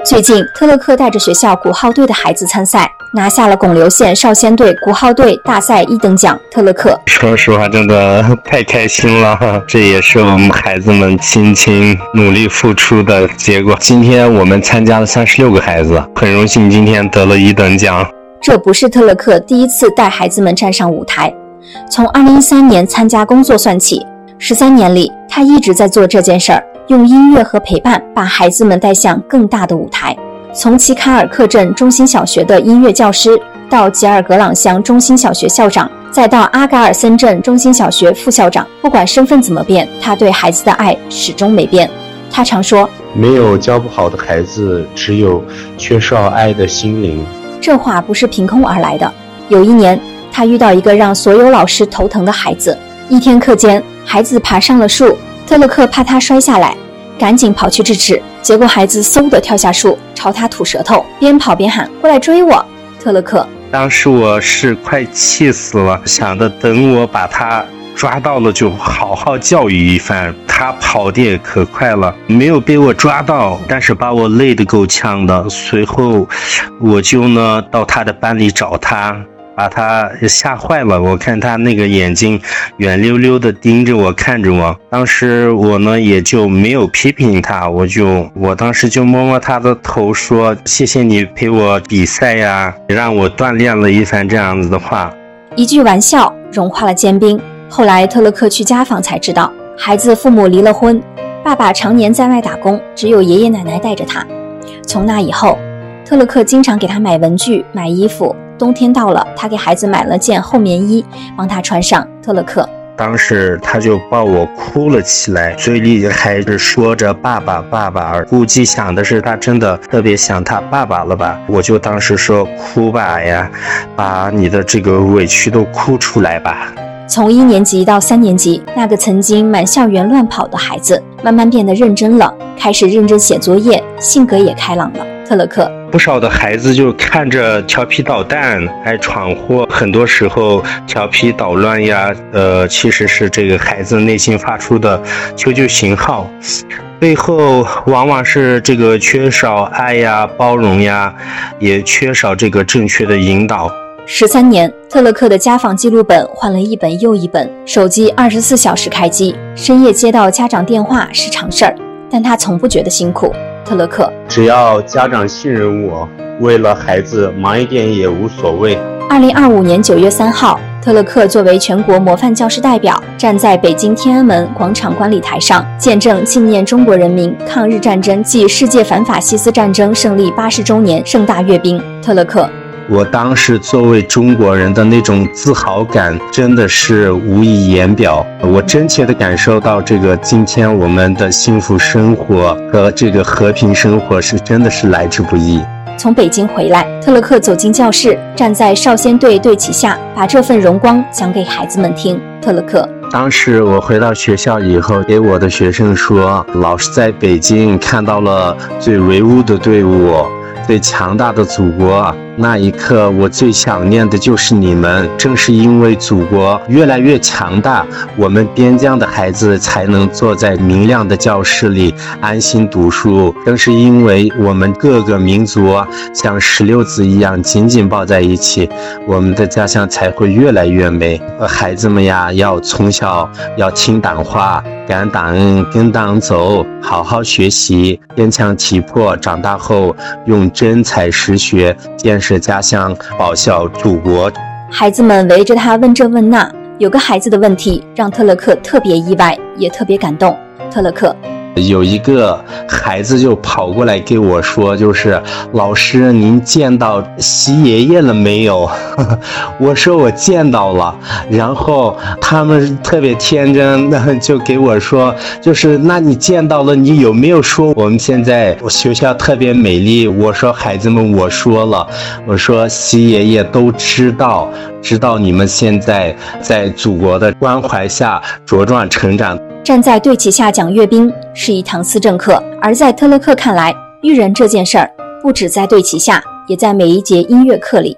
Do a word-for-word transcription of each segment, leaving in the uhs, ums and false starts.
最近，特勒克带着学校鼓号队的孩子参赛，拿下了拱流县少先队鼓号队大赛一等奖。特勒克说实话，真的太开心了，这也是我们孩子们辛勤努力付出的结果。今天我们参加了三十六个孩子，很荣幸今天得了一等奖。 这不是特勒克第一次带孩子们站上舞台，从二零一三年参加工作算起，十三年里，他一直在做这件事儿。用音乐和陪伴把孩子们带向更大的舞台。从齐卡尔克镇中心小学的音乐教师，到吉尔格朗乡中心小学校长，再到阿嘎尔森镇中心小学副校长，不管身份怎么变，他对孩子的爱始终没变。他常说， 没有教不好的孩子，只有缺少爱的心灵。 这话不是凭空而来的。有一年，他遇到一个让所有老师头疼的孩子。一天课间，孩子爬上了树，特勒克怕他摔下来，赶紧跑去制止，结果孩子嗖地跳下树，朝他吐舌头，边跑边喊，过来追我。特勒克当时我是快气死了，想着等我把他抓到了就好好教育一番。他跑得也可快了，没有被我抓到，但是把我累得够呛的。随后我就呢到他的班里找他，把他吓坏了。我看他那个眼睛圆溜溜的盯着我看着我，当时我呢也就没有批评他，我就我当时就摸摸他的头说，谢谢你陪我比赛呀，让我锻炼了一番这样子的话。 一句玩笑融化了坚冰。后来特勒克去家访才知道，孩子父母离了婚，爸爸常年在外打工，只有爷爷奶奶带着他。从那以后，特勒克经常给他买文具买衣服，冬天到了，他给孩子买了件厚棉衣帮他穿上。特勒克当时他就抱我哭了起来，嘴里还是说着爸爸爸爸，估计想的是他真的特别想他爸爸了吧。我就当时说，哭吧呀，把你的这个委屈都哭出来吧。 从一年级到三年级，那个曾经满校园乱跑的孩子慢慢变得认真了，开始认真写作业，性格也开朗了。特勒克不少的孩子就看着调皮捣蛋爱闯祸，很多时候调皮捣乱呀，呃，其实是这个孩子内心发出的求救信号，背后往往是这个缺少爱呀包容呀，也缺少这个正确的引导。 十三年，特勒克的家访记录本换了一本又一本，手机二十四小时开机，深夜接到家长电话是常事儿，但他从不觉得辛苦。特勒克只要家长信任我，为了孩子忙一点也无所谓。 二零二五年九月三号，特勒克作为全国模范教师代表，站在北京天安门广场观礼台上，见证纪念中国人民抗日战争暨世界反法西斯战争胜利八十周年盛大阅兵。特勒克我当时作为中国人的那种自豪感真的是无以言表，我真切地感受到这个今天我们的幸福生活和这个和平生活是真的是来之不易。 从北京回来，特勒克走进教室，站在少先队队旗下，把这份荣光讲给孩子们听。特勒克当时我回到学校以后，给我的学生说，老师在北京看到了最威武的队伍，最强大的祖国，那一刻我最想念的就是你们。正是因为祖国越来越强大，我们边疆的孩子才能坐在明亮的教室里安心读书。正是因为我们各个民族像石榴子一样紧紧抱在一起，我们的家乡才会越来越美。孩子们呀，要从小要听党话，敢党恩跟党走，好好学习，坚强体魄，长大后用真才实学建设家乡，报效祖国。 孩子们围着他问这问那，有个孩子的问题让特勒克特别意外，也特别感动。特勒克有一个孩子就跑过来给我说，就是老师您见到习爷爷了没有？我说我见到了，然后他们特别天真的就给我说，就是那你见到了，你有没有说我们现在学校特别美丽？我说孩子们我说了，我说习爷爷都知道，知道你们现在在祖国的关怀下茁壮成长。 站在队旗下讲阅兵是一堂思政课，而在特勒克看来，育人这件事儿不只在队旗下，也在每一节音乐课里。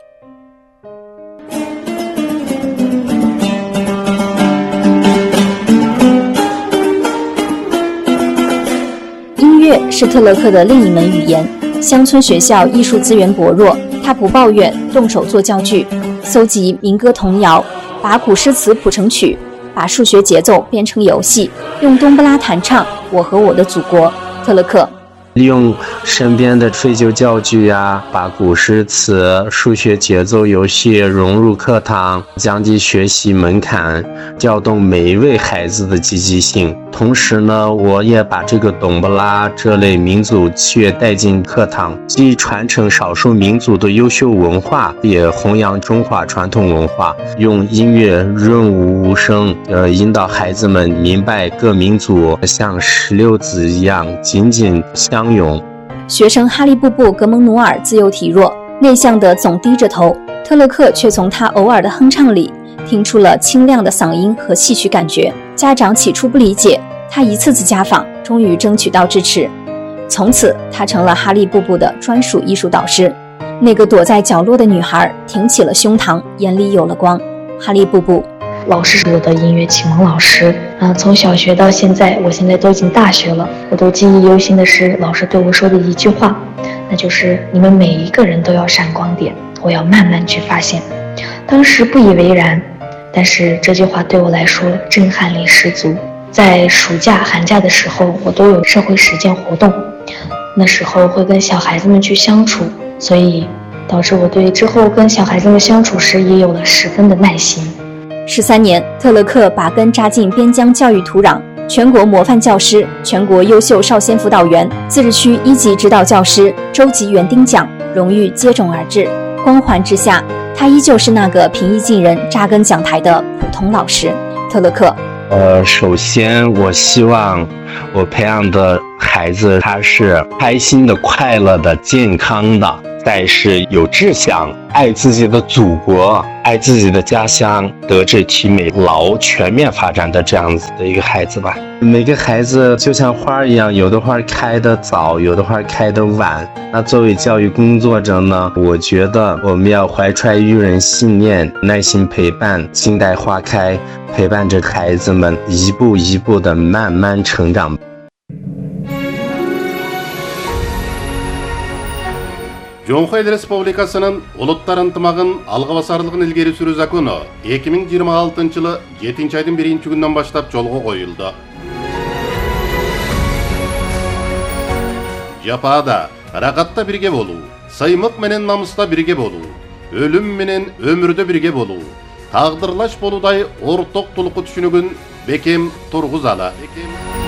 音乐是特勒克的另一门语言。乡村学校艺术资源薄弱，他不抱怨，动手做教具，搜集民歌童谣，把古诗词谱成曲，把数学节奏编成游戏，用冬不拉弹唱《我和我的祖国》。特勒克利用身边的废旧教具呀，把古诗词、数学节奏游戏融入课堂，降低学习门槛，调动每一位孩子的积极性。同时呢，我也把这个董布拉这类民族乐带进课堂，既传承少数民族的优秀文化，也弘扬中华传统文化，用音乐润物无声，呃，引导孩子们明白各民族像石榴籽一样紧紧相拥。 学生哈利布布格蒙努尔自幼体弱，内向的总低着头，特勒克却从他偶尔的哼唱里听出了清亮的嗓音和戏曲感觉。家长起初不理解，他一次次家访，终于争取到支持。从此他成了哈利布布的专属艺术导师。那个躲在角落的女孩挺起了胸膛，眼里有了光。哈利布布老师是我的音乐启蒙老师，嗯、呃，从小学到现在，我现在都已经大学了，我都记忆犹新的是老师对我说的一句话，那就是你们每一个人都要闪光点，我要慢慢去发现。当时不以为然，但是这句话对我来说震撼力十足。在暑假寒假的时候，我都有社会实践活动，那时候会跟小孩子们去相处，所以导致我对之后跟小孩子们相处时也有了十分的耐心。 十三年，特勒克把根扎进边疆教育土壤，全国模范教师、全国优秀少先辅导员、自治区一级指导教师、州级园丁奖荣誉接踵而至。光环之下，他依旧是那个平易近人、扎根讲台的普通老师。特勒克呃，首先我希望我培养的孩子他是开心的、快乐的、健康的，再是有志向、爱自己的祖国、爱自己的家乡，德智体美劳全面发展的这样子的一个孩子吧。每个孩子就像花一样，有的花开得早，有的花开得晚。那作为教育工作者呢，我觉得我们要怀揣育人信念，耐心陪伴，静待花开，陪伴着孩子们一步一步的慢慢成长。 Жоңхой эл Республикасынын улуттар ынтымагын алга басарлыгын илгери сүрүү закону эки миң жыйырма алтынчы жылы жетинчи айдын биринчи күнүнөн баштап жолго коюлду. Жапаада, ракатта бирге болуу, сыймык менен намыста бирге болуу, өлүм менен өмүрдө бирге болуу, тагдырлаш болуудай орток тулку түшүнүгүн бекем тургузалы.